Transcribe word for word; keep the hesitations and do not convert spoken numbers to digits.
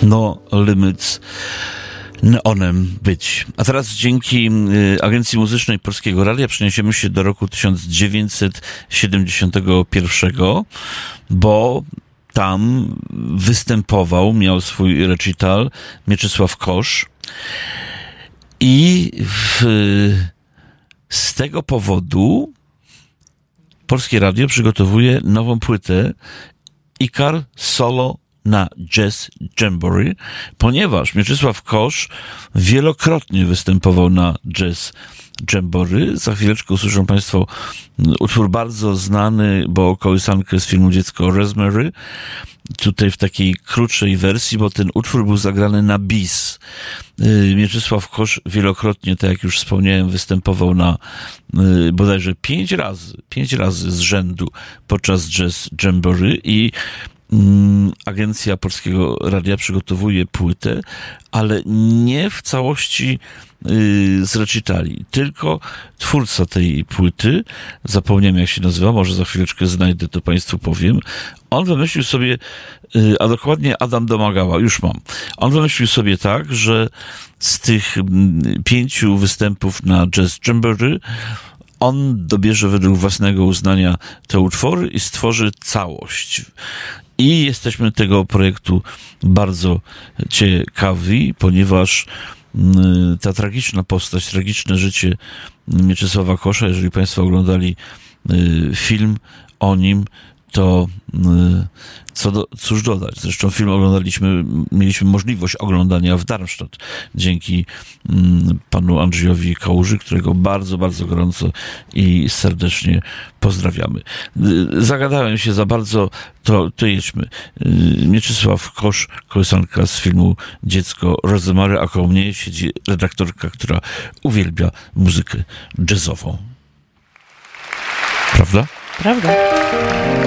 No Limits neonem być. A teraz dzięki y, Agencji Muzycznej Polskiego Radia przeniesiemy się do roku tysiąc dziewięćset siedemdziesiątego pierwszego, bo tam występował, miał swój recital Mieczysław Kosz i w, z tego powodu Polskie Radio przygotowuje nową płytę Ikar Solo na Jazz Jamboree, ponieważ Mieczysław Kosz wielokrotnie występował na Jazz Jamboree. Za chwileczkę usłyszą Państwo utwór bardzo znany, bo kołysankę z filmu Dziecko Rosemary, tutaj w takiej krótszej wersji, bo ten utwór był zagrany na bis. Mieczysław Kosz wielokrotnie, tak jak już wspomniałem, występował na bodajże pięć razy, pięć razy z rzędu podczas Jazz Jamboree i Agencja Polskiego Radia przygotowuje płytę, ale nie w całości yy, z recitali, tylko twórca tej płyty, zapomniałem jak się nazywa, może za chwileczkę znajdę, to Państwu powiem, on wymyślił sobie, yy, a dokładnie Adam Domagała, już mam, on wymyślił sobie tak, że z tych yy, pięciu występów na Jazz Jamboree on dobierze według własnego uznania te utwory i stworzy całość. I jesteśmy tego projektu bardzo ciekawi, ponieważ ta tragiczna postać, tragiczne życie Mieczysława Kosza, jeżeli Państwo oglądali film o nim, to co do, cóż dodać. Zresztą film oglądaliśmy, mieliśmy możliwość oglądania w Darmstadt dzięki mm, panu Andrzejowi Kałuży, którego bardzo, bardzo gorąco i serdecznie pozdrawiamy. Zagadałem się za bardzo, to, to jedźmy. Mieczysław Kosz, kołysanka z filmu Dziecko Rosemary, a koło mnie siedzi redaktorka, która uwielbia muzykę jazzową. Prawda? Prawda.